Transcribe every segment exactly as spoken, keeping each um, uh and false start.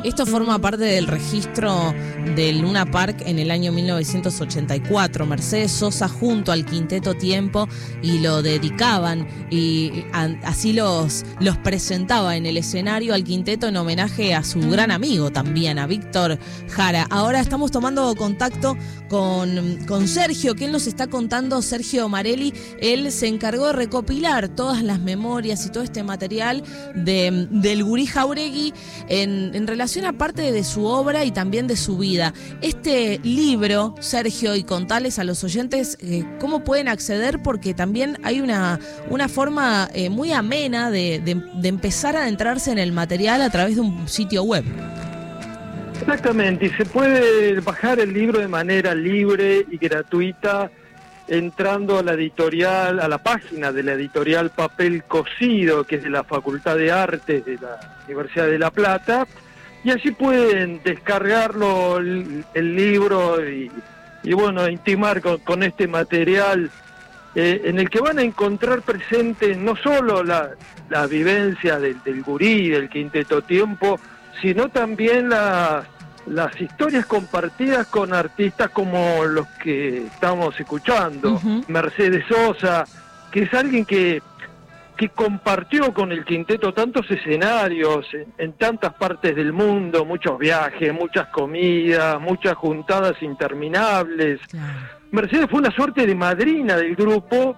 Esto forma parte del registro del Luna Park en el año mil novecientos ochenta y cuatro. Mercedes Sosa junto al Quinteto Tiempo, y lo dedicaban y a, así los, los presentaba en el escenario al quinteto en homenaje a su gran amigo también, a Víctor Jara. Ahora estamos tomando contacto con, con Sergio, que él nos está contando, Sergio Marelli. Él se encargó de recopilar todas las memorias y todo este material de, del Gurí Jáuregui en, en relación a parte de su obra y también de su vida. Este libro, Sergio, y contales a los oyentes eh, cómo pueden acceder, porque también hay una, una forma eh, muy amena de, de, de empezar a adentrarse en el material a través de un sitio web. Exactamente, y se puede bajar el libro de manera libre y gratuita entrando a la editorial, a la página de la editorial Papel Cocido, que es de la Facultad de Artes de la Universidad de La Plata, y allí pueden descargarlo el, el libro y, y bueno, intimar con, con este material eh, en el que van a encontrar presente no solo la, la vivencia del, del Gurí, del Quinteto Tiempo, sino también la, las historias compartidas con artistas como los que estamos escuchando. Uh-huh. Mercedes Sosa, que es alguien que, que compartió con el quinteto tantos escenarios en, en tantas partes del mundo, muchos viajes, muchas comidas, muchas juntadas interminables. Claro. Mercedes fue una suerte de madrina del grupo,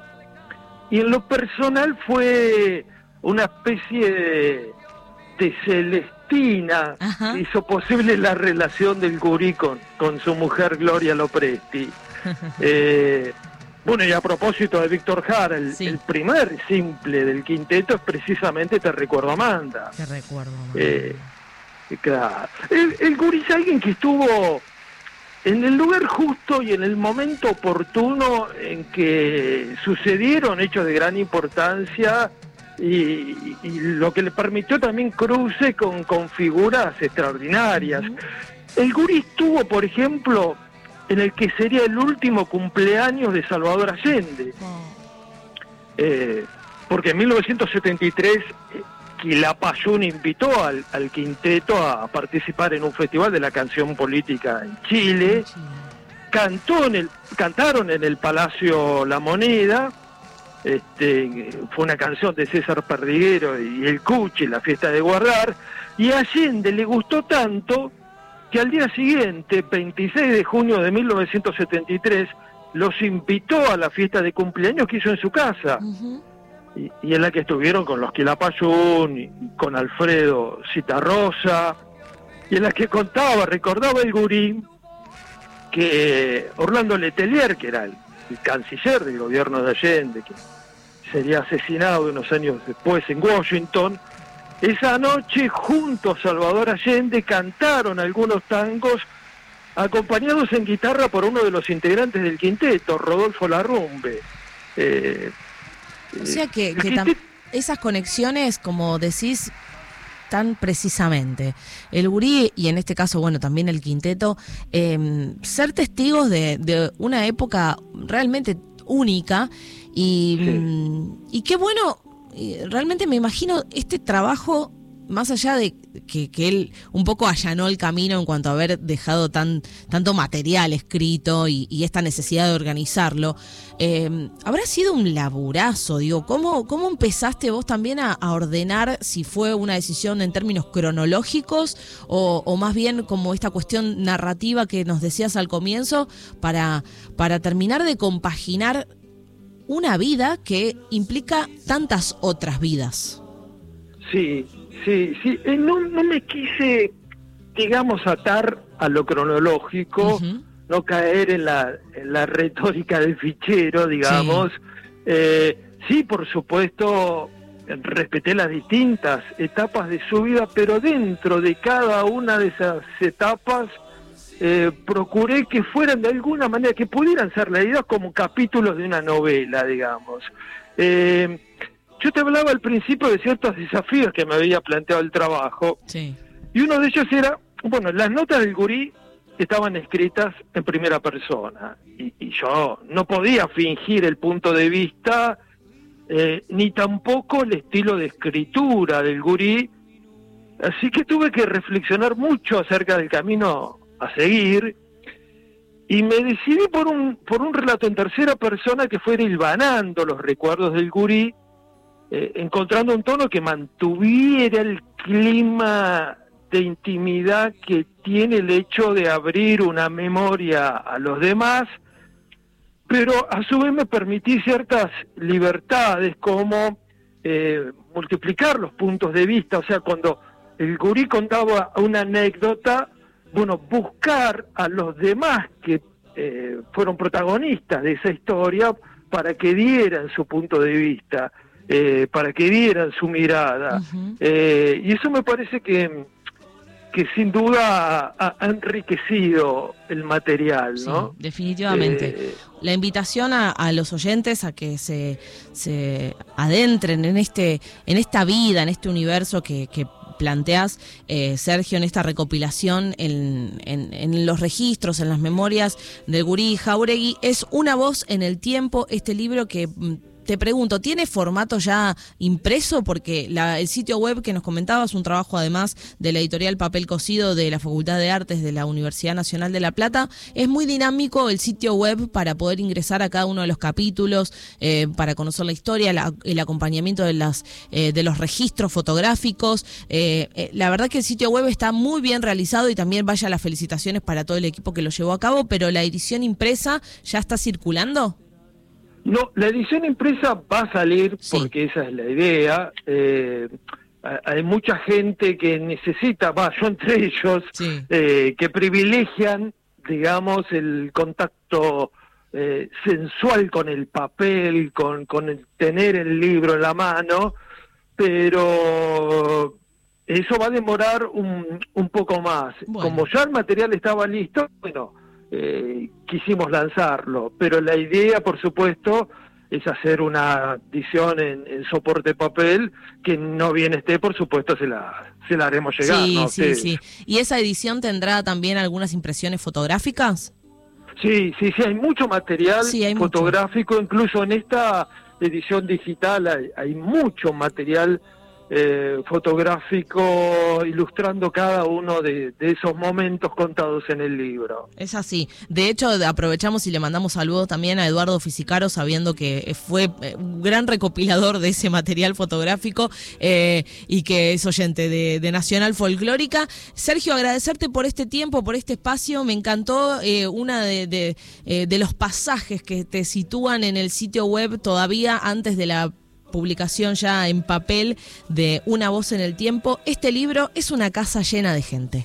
y en lo personal fue una especie de, de Celestina. Ajá. Que hizo posible la relación del Gurí con, con su mujer Gloria Lopresti. eh, bueno, y a propósito de Víctor Jara, el, sí. el primer simple del quinteto es precisamente Te recuerdo, Amanda. Te recuerdo, Amanda. Eh, claro. El, el Gurí es alguien que estuvo en el lugar justo y en el momento oportuno en que sucedieron hechos de gran importancia, y, y lo que le permitió también cruce con, con figuras extraordinarias. Uh-huh. El Gurí estuvo, por ejemplo, en el que sería el último cumpleaños de Salvador Allende. Oh. Eh, porque en mil novecientos setenta y tres eh, Quilapayún invitó al, al quinteto a participar en un festival de la canción política en Chile. Sí. Cantó en el, cantaron en el Palacio La Moneda. Este, fue una canción de César Perdiguero y el Cuchi, La fiesta de Guardar, y a Allende le gustó tanto que al día siguiente, veintiséis de junio de mil novecientos setenta y tres, los invitó a la fiesta de cumpleaños que hizo en su casa. Uh-huh. y, y en la que estuvieron con los Quilapayún, y con Alfredo Citarrosa, y en la que contaba, recordaba el Gurí, que Orlando Letelier, que era el el canciller del gobierno de Allende, que sería asesinado unos años después en Washington, esa noche junto a Salvador Allende cantaron algunos tangos acompañados en guitarra por uno de los integrantes del quinteto, Rodolfo Larrumbe. Eh, o sea que, que tam- esas conexiones, como decís tan precisamente, el Gurí, y en este caso, bueno, también el quinteto, eh, ser testigos de, de una época realmente única, y, sí. y qué bueno, realmente me imagino este trabajo, más allá de que, que él un poco allanó el camino en cuanto a haber dejado tan tanto material escrito y, y esta necesidad de organizarlo, eh, habrá sido un laburazo, digo, ¿cómo, cómo empezaste vos también a, a ordenar, si fue una decisión en términos cronológicos o, o más bien como esta cuestión narrativa que nos decías al comienzo, para, para terminar de compaginar una vida que implica tantas otras vidas? Sí, sí, sí. Eh, no, no me quise, digamos, atar a lo cronológico, uh-huh. no caer en la, en la retórica del fichero, digamos. Sí. Eh, sí, por supuesto, respeté las distintas etapas de su vida, pero dentro de cada una de esas etapas eh, procuré que fueran de alguna manera, que pudieran ser leídas como capítulos de una novela, digamos. Eh, Yo te hablaba al principio de ciertos desafíos que me había planteado el trabajo, sí. y uno de ellos era, bueno, las notas del Gurí estaban escritas en primera persona, y, y yo no podía fingir el punto de vista, eh, ni tampoco el estilo de escritura del Gurí, así que tuve que reflexionar mucho acerca del camino a seguir, y me decidí por un, por un relato en tercera persona que fuera hilvanando los recuerdos del gurí, eh, encontrando un tono que mantuviera el clima de intimidad que tiene el hecho de abrir una memoria a los demás, pero a su vez me permití ciertas libertades como eh, multiplicar los puntos de vista. O sea, cuando el gurí contaba una anécdota, bueno, buscar a los demás que eh, fueron protagonistas de esa historia para que dieran su punto de vista, eh, para que dieran su mirada. Uh-huh. Eh, y eso me parece que, que sin duda ha, ha enriquecido el material, ¿no? Sí, definitivamente. Eh, La invitación a, a los oyentes a que se, se adentren en este, en esta vida, en este universo que, que planteas, eh, Sergio, en esta recopilación, en, en, en los registros, en las memorias del gurí Jáuregui, es Una voz en el tiempo, este libro que... Te pregunto, ¿tiene formato ya impreso? Porque la, el sitio web que nos comentabas, un trabajo además de la editorial Papel Cocido de la Facultad de Artes de la Universidad Nacional de La Plata, es muy dinámico el sitio web para poder ingresar a cada uno de los capítulos, eh, para conocer la historia, la, el acompañamiento de, las, eh, de los registros fotográficos. Eh, eh, la verdad que el sitio web está muy bien realizado y también vaya las felicitaciones para todo el equipo que lo llevó a cabo, pero la edición impresa ya está circulando. No, la edición impresa va a salir, sí, porque esa es la idea. Eh, hay mucha gente que necesita, va, yo entre ellos, sí, eh, que privilegian, digamos, el contacto eh, sensual con el papel, con, con el tener el libro en la mano, pero eso va a demorar un, un poco más. Bueno. Como ya el material estaba listo, bueno... Eh, quisimos lanzarlo, pero la idea, por supuesto, es hacer una edición en, en soporte papel, que no bien esté, por supuesto, se la, se la haremos llegar. Sí, ¿no? sí, sí. ¿Y esa edición tendrá también algunas impresiones fotográficas? Sí, sí, sí, hay mucho material sí, hay fotográfico, mucho. Incluso en esta edición digital hay, hay mucho material Eh, fotográfico ilustrando cada uno de, de esos momentos contados en el libro. Es así. De hecho, aprovechamos y le mandamos saludos también a Eduardo Fisicaro, sabiendo que fue un gran recopilador de ese material fotográfico eh, y que es oyente de, de Nacional Folclórica. Sergio, agradecerte por este tiempo, por este espacio. Me encantó eh, una de, de, eh, de los pasajes que te sitúan en el sitio web todavía antes de la publicación ya en papel de Una voz en el tiempo. Este libro es una casa llena de gente.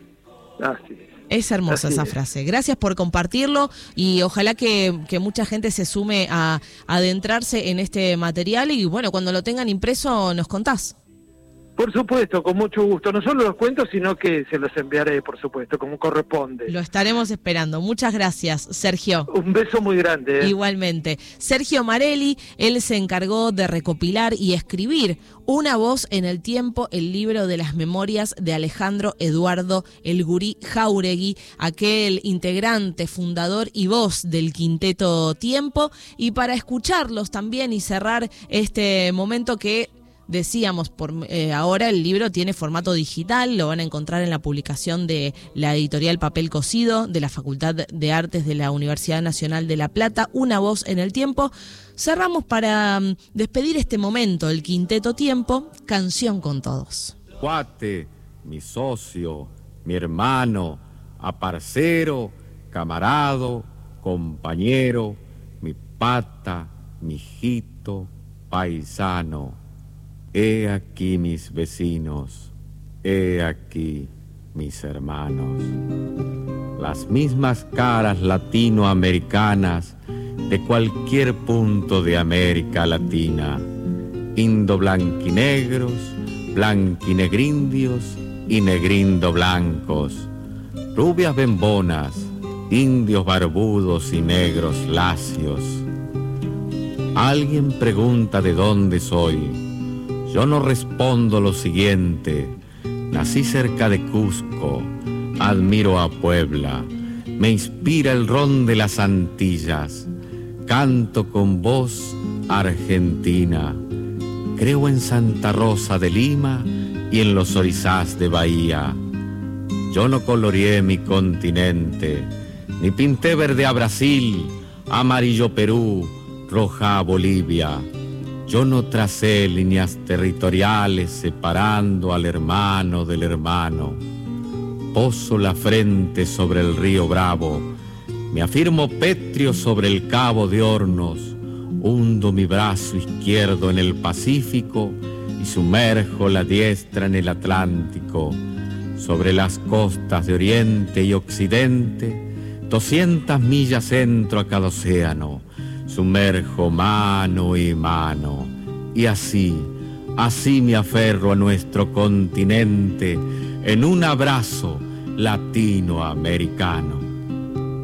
Así es. Es hermosa Así esa es. frase. Gracias por compartirlo y ojalá que, que mucha gente se sume a, a adentrarse en este material y bueno, cuando lo tengan impreso nos contás. Por supuesto, con mucho gusto. No solo los cuento, sino que se los enviaré, por supuesto, como corresponde. Lo estaremos esperando. Muchas gracias, Sergio. Un beso muy grande. ¿eh? Igualmente. Sergio Marelli, él se encargó de recopilar y escribir Una voz en el tiempo, el libro de las memorias de Alejandro Eduardo El Gurí Jáuregui, aquel integrante, fundador y voz del Quinteto Tiempo. Y para escucharlos también y cerrar este momento que... Decíamos, por eh, ahora el libro tiene formato digital, lo van a encontrar en la publicación de la editorial Papel Cocido de la Facultad de Artes de la Universidad Nacional de La Plata, Una voz en el tiempo. Cerramos para um, despedir este momento, el Quinteto Tiempo, Canción con Todos. Cuate, mi socio, mi hermano, aparcero, camarado, compañero, mi pata, mi hijito, paisano. He aquí mis vecinos, he aquí mis hermanos. Las mismas caras latinoamericanas de cualquier punto de América Latina. Indo-blanquinegros, blanquinegrindios y negrindo-blancos. Rubias bembonas, indios barbudos y negros lacios. Alguien pregunta de dónde soy. Yo no respondo lo siguiente: nací cerca de Cusco, admiro a Puebla, me inspira el ron de las Antillas, canto con voz argentina, creo en Santa Rosa de Lima y en los orizás de bahía. Yo no coloreé mi continente, ni pinté verde a Brasil, amarillo Perú, roja a Bolivia. Yo no tracé líneas territoriales separando al hermano del hermano. Poso la frente sobre el río Bravo, me afirmo pétreo sobre el cabo de Hornos, hundo mi brazo izquierdo en el Pacífico y sumerjo la diestra en el Atlántico. Sobre las costas de Oriente y Occidente, doscientas millas entro a cada océano, sumerjo mano y mano, y así, así me aferro a nuestro continente en un abrazo latinoamericano.